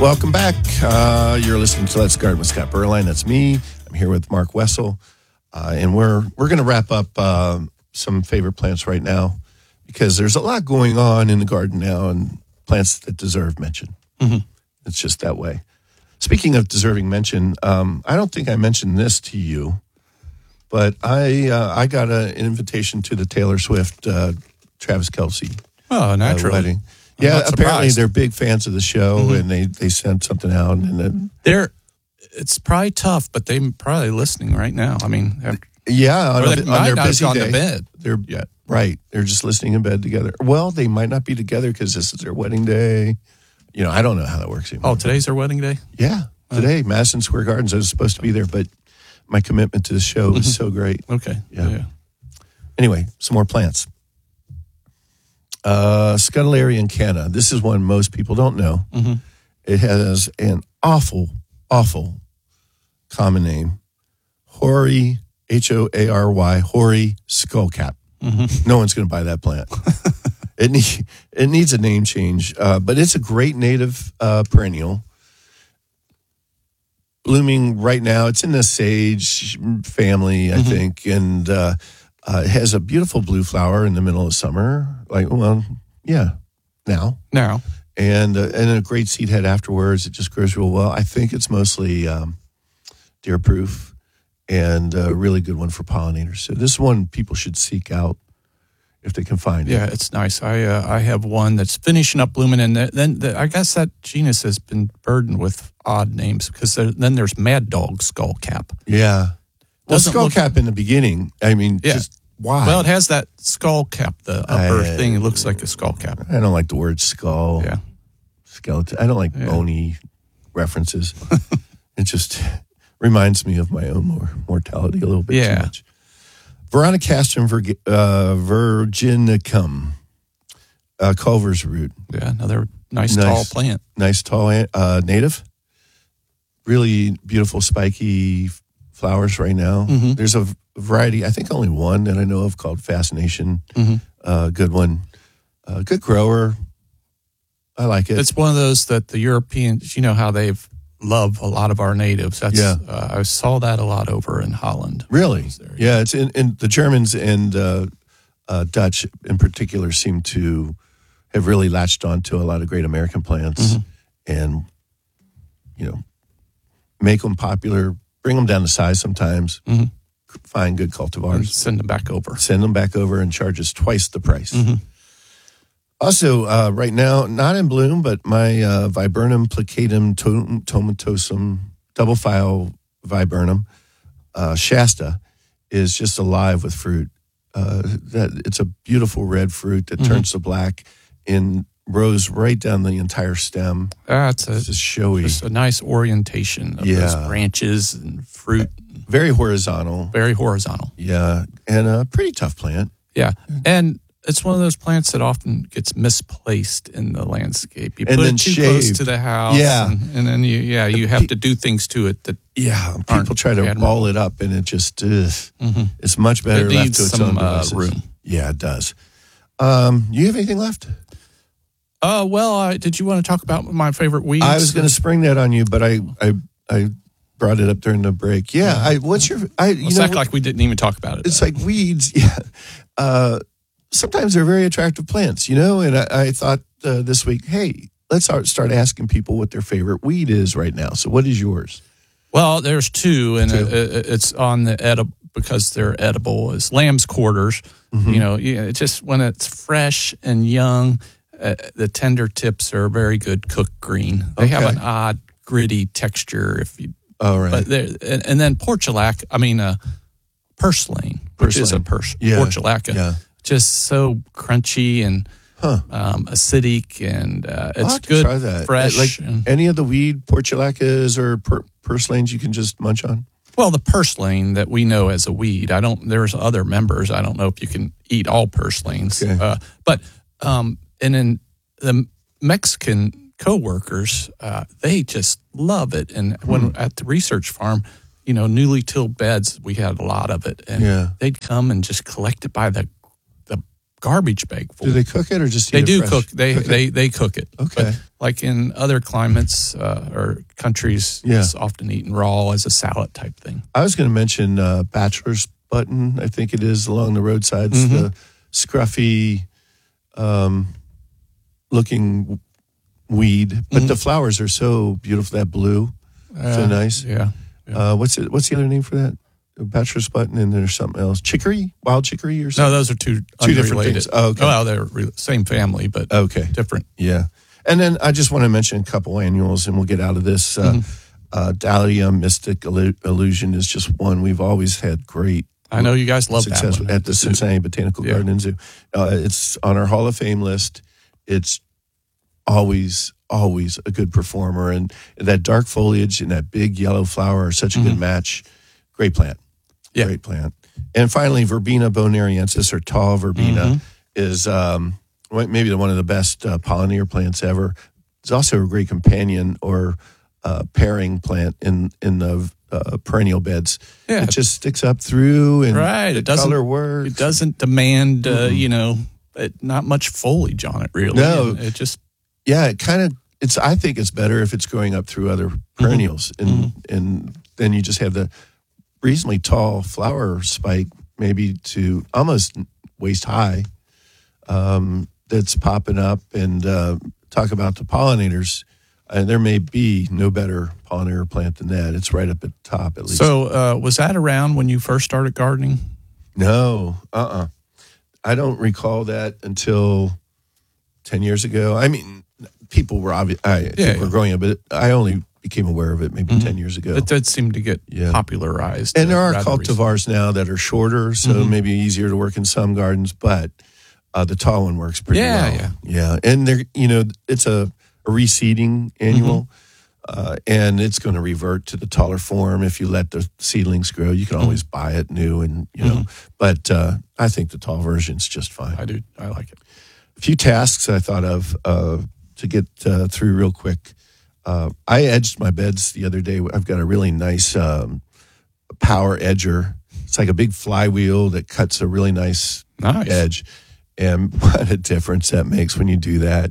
Welcome back. You're listening to Let's Garden with Scott Berline. That's me. I'm here with Mark Wessel. And we're going to wrap up some favorite plants right now because there's a lot going on in the garden now and plants that deserve mention. Mm-hmm. It's just that way. Speaking of deserving mention, I don't think I mentioned this to you, but I got an invitation to the Taylor Swift, Travis Kelce naturally. wedding. Yeah, apparently they're big fans of the show, and they sent something out. And then it's probably tough, but they're probably listening right now. I mean, on their busy gone day, to bed. Right. They're just listening in bed together. Well, they might not be together because this is their wedding day. You know, I don't know how that works anymore. Oh, today's their wedding day? Yeah, today, Madison Square Gardens. I was supposed to be there, but my commitment to the show is so great. Okay. Yeah. Anyway, some more plants. Scutellaria incana. This is one most people don't know. Mm-hmm. It has an awful common name. Hoary, Hoary, hoary skullcap. Mm-hmm. No one's going to buy that plant. It needs a name change, but it's a great native perennial. Blooming right now. It's in the sage family, I think, and it has a beautiful blue flower in the middle of summer. Now. And a great seed head afterwards. It just grows real well. I think it's mostly deer proof and a really good one for pollinators. So this one people should seek out if they can find it. Yeah, it's nice. I have one that's finishing up blooming, and I guess that genus has been burdened with odd names because then there's Mad Dog Skullcap. Yeah. Well, skullcap in the beginning, I mean, just why? Well, it has that skull cap, the upper thing. It looks like a skull cap. I don't like the word skull. Yeah. Skeleton. I don't like bony references. It just reminds me of my own mortality a little bit too much. Veronicastrum virginicum, Culver's root. Yeah, another nice tall plant. Nice tall native. Really beautiful spiky flowers right now. Mm-hmm. There's a variety, I think only one that I know of called Fascination. Mm-hmm. Good one. Good grower. I like it. It's one of those that the Europeans, you know how they've love a lot of our natives. I saw that a lot over in Holland. Really? Yeah, it's in the Germans and Dutch in particular seem to have really latched on to a lot of great American plants and, make them popular, bring them down to size sometimes, find good cultivars. And send them back over. Send them back over and charge us twice the price. Mm-hmm. Also, right now, not in bloom, but my Viburnum plicatum tomatosum, double file viburnum, Shasta, is just alive with fruit. It's a beautiful red fruit that turns to black in rows right down the entire stem. It's just showy. Just a nice orientation of those branches and fruit. Very horizontal. Very horizontal. Yeah, and a pretty tough plant. Yeah, and it's one of those plants that often gets misplaced in the landscape. You put it too close to the house, and then you have to do things to it that people try to ball it up, and it just it's much better left to its own devices. Room. Yeah, it does. You have anything left? Did you want to talk about my favorite weeds? I was going to spring that on you, but I brought it up during the break. Yeah, what's your? Let's act like we didn't even talk about it. It's like weeds. Yeah. Sometimes they're very attractive plants, and I thought this week, hey, let's start asking people what their favorite weed is right now. So what is yours? Well, there's two, and it's on the edible because they're edible, is lamb's quarters. Mm-hmm. It's just when it's fresh and young, the tender tips are very good cooked green. They have an odd gritty texture. But and then purslane, which is a portulaca. Yeah. Just so crunchy and acidic, and it's good, try that. Fresh. Like any of the weed portulacas or purslanes you can just munch on? Well, the purslane that we know as a weed, there's other members. I don't know if you can eat all purslanes. Okay. And then the Mexican co-workers, they just love it. And when at the research farm, newly tilled beds, we had a lot of it. And they'd come and just collect it by the garbage bag full. Do they cook it or just eat They it do fresh? cook. They cook it. Okay. But like in other climates or countries, it's often eaten raw as a salad type thing. I was going to mention bachelor's button. I think it is along the roadsides. The scruffy looking weed, but the flowers are so beautiful. That blue, so nice. Yeah. What's the other name for that? Bachelor's button, and there's something else. Chicory, wild chicory, or something. No, those are two different things. Oh, okay. Well, they're same family, but different. Yeah. And then I just want to mention a couple annuals, and we'll get out of this. Dahlia Mystic Illusion is just one we've always had great. I know you guys love success that one. at the Cincinnati Botanical Garden and Zoo. It's on our Hall of Fame list. It's always a good performer, and that dark foliage and that big yellow flower are such a good match. Great plant. Yeah. Great plant. And finally, Verbena bonariensis, or tall verbena, is maybe one of the best pollinator plants ever. It's also a great companion or pairing plant in the perennial beds. Yeah. It just sticks up through, and It doesn't, color works. It doesn't demand, not much foliage on it, really. No. And it just... Yeah, I think it's better if it's growing up through other perennials, and then you just have the reasonably tall flower spike, maybe to almost waist high, that's popping up. And talk about the pollinators. There may be no better pollinator plant than that. It's right up at the top, at least. So was that around when you first started gardening? No, I don't recall that until 10 years ago. I mean, people were were growing it, but I only became aware of it maybe 10 years ago. It did seem to get popularized. And there are cultivars now that are shorter, so maybe easier to work in some gardens, but the tall one works pretty well. Yeah. And it's a reseeding annual, and it's going to revert to the taller form if you let the seedlings grow. You can always buy it new, and but I think the tall version's just fine. I do. I like it. A few tasks I thought of to get through real quick. I edged my beds the other day. I've got a really nice power edger. It's like a big flywheel that cuts a really nice edge. And what a difference that makes when you do that.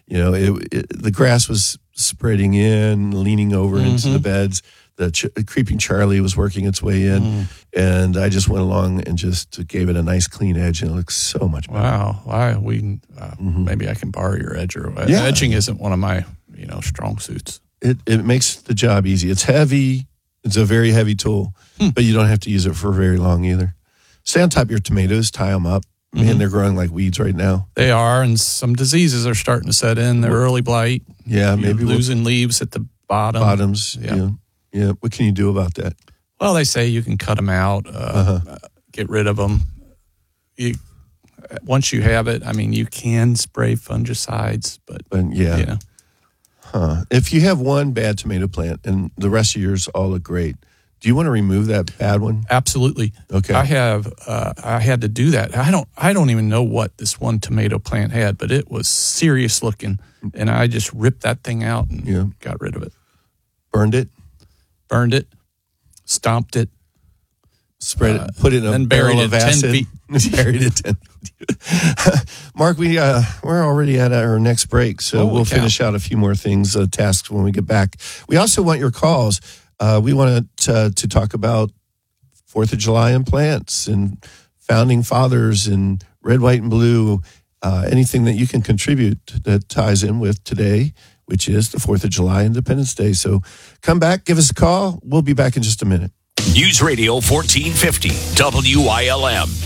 The grass was spreading in, leaning over into the beds. The creeping Charlie was working its way in. And I just went along and just gave it a nice clean edge, and it looks so much better. Wow. Maybe I can borrow your edger. Edging isn't one of my strong suits. It makes the job easy. It's heavy. It's a very heavy tool, but you don't have to use it for very long either. Stay on top of your tomatoes, tie them up. Man, they're growing like weeds right now. They are, and some diseases are starting to set in. The early blight. Yeah, maybe losing leaves at the bottom. Bottoms. Yeah. What can you do about that? Well, they say you can cut them out, get rid of them. Once you have it, you can spray fungicides, but If you have one bad tomato plant and the rest of yours all look great, do you want to remove that bad one? Absolutely. Okay. I had to do that. I don't even know what this one tomato plant had, but it was serious looking, and I just ripped that thing out and got rid of it. Burned it, stomped it, spread it, put it in a barrel of acid, buried it 10 feet. Mark, we're already at our next break, so we'll finish out a few more things, tasks when we get back. We also want your calls. We wanted to talk about 4th of July and plants and founding fathers and red, white, and blue, anything that you can contribute that ties in with today, which is the 4th of July, Independence Day. So come back, give us a call. We'll be back in just a minute. News Radio 1450, WILM.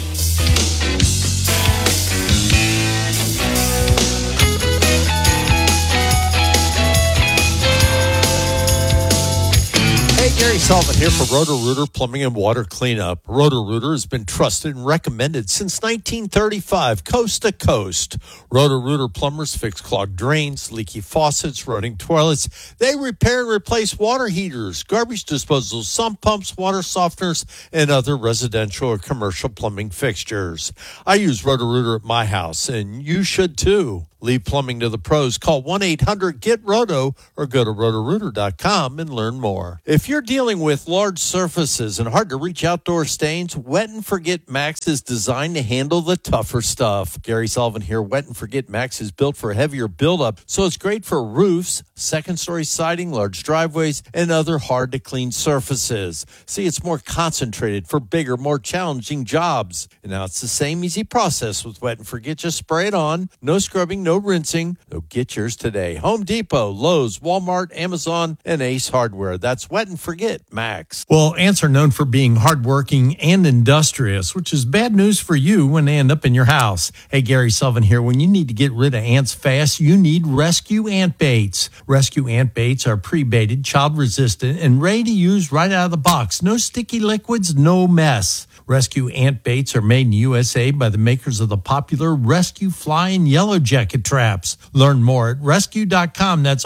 Gary Sullivan here for Roto-Rooter Plumbing and Water Cleanup. Roto-Rooter has been trusted and recommended since 1935, coast to coast. Roto-Rooter plumbers fix clogged drains, leaky faucets, rotting toilets. They repair and replace water heaters, garbage disposals, sump pumps, water softeners, and other residential or commercial plumbing fixtures. I use Roto-Rooter at my house, and you should too. Leave plumbing to the pros. Call 1-800-GET-ROTO or go to rotorooter.com and learn more. If you're dealing Dealing with large surfaces and hard-to-reach outdoor stains, Wet and Forget Max is designed to handle the tougher stuff. Gary Sullivan here. Wet and Forget Max is built for heavier buildup, so it's great for roofs, second-story siding, large driveways, and other hard-to-clean surfaces. See, it's more concentrated for bigger, more challenging jobs. And now it's the same easy process with Wet and Forget. Just spray it on. No scrubbing, no rinsing. So get yours today. Home Depot, Lowe's, Walmart, Amazon, and Ace Hardware. That's Wet and Forget Max. Well, ants are known for being hardworking and industrious, which is bad news for you when they end up in your house. Hey, Gary Sullivan here. When you need to get rid of ants fast, you need Rescue Ant Baits. Rescue Ant Baits are pre-baited, child-resistant, and ready to use right out of the box. No sticky liquids, no mess. Rescue Ant Baits are made in USA by the makers of the popular Rescue Fly and Yellow Jacket traps. Learn more at rescue.com. That's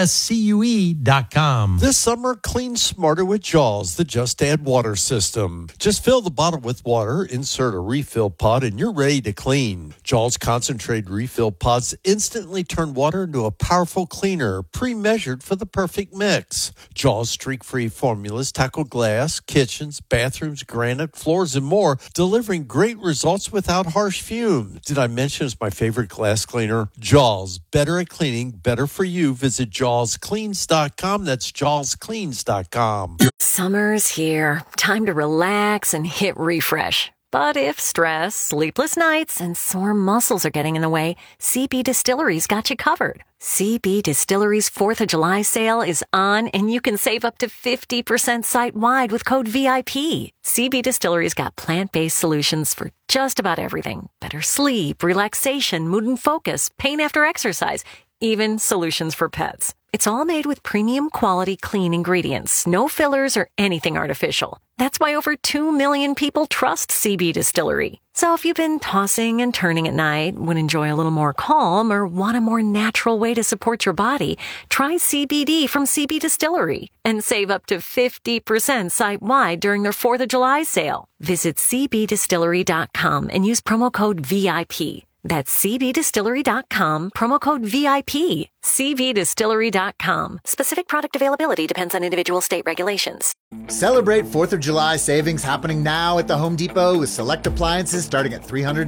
RESCUE.com. This summer, clean smarter with Jaws, the Just Add Water system. Just fill the bottle with water, insert a refill pod, and you're ready to clean. Jaws concentrated refill pods instantly turn water into a powerful cleaner, pre-measured for the perfect mix. Jaws streak-free formulas tackle glass, kitchens, bathrooms, granite, floors, and more, delivering great results without harsh fumes. Did I mention it's my favorite glass cleaner? Jaws, better at cleaning, better for you. Visit jawscleans.com. That's jawscleans.com. Summer's here. Time to relax and hit refresh. But if stress, sleepless nights, and sore muscles are getting in the way, CB Distillery's got you covered. CB Distillery's 4th of July sale is on, and you can save up to 50% site-wide with code VIP. CB Distillery's got plant-based solutions for just about everything. Better sleep, relaxation, mood and focus, pain after exercise, even solutions for pets. It's all made with premium quality clean ingredients, no fillers or anything artificial. That's why over 2 million people trust CB Distillery. So if you've been tossing and turning at night, would enjoy a little more calm, or want a more natural way to support your body, try CBD from CB Distillery and save up to 50% site-wide during their 4th of July sale. Visit cbdistillery.com and use promo code VIP. That's cbdistillery.com, promo code VIP. cbdistillery.com. Specific product availability depends on individual state regulations. Celebrate 4th of July savings happening now at the Home Depot with select appliances starting at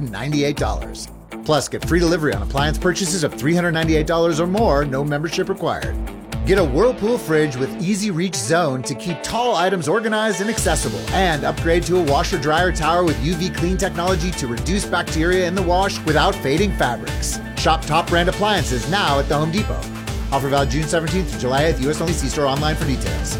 $398. Plus, get free delivery on appliance purchases of $398 or more, no membership required. Get a Whirlpool fridge with easy reach zone to keep tall items organized and accessible. And upgrade to a washer-dryer tower with UV clean technology to reduce bacteria in the wash without fading fabrics. Shop top brand appliances now at the Home Depot. Offer valid June 17th through July 8th. U.S. only. See store online for details.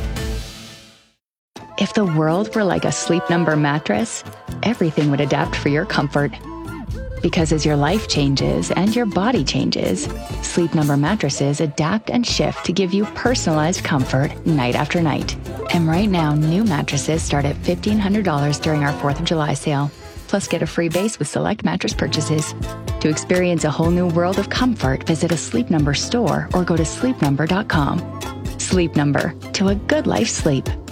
If the world were like a Sleep Number mattress, everything would adapt for your comfort. Because as your life changes and your body changes, Sleep Number mattresses adapt and shift to give you personalized comfort night after night. And right now, new mattresses start at $1,500 during our 4th of July sale. Plus, get a free base with select mattress purchases. To experience a whole new world of comfort, visit a Sleep Number store or go to sleepnumber.com. Sleep Number, to a good life sleep.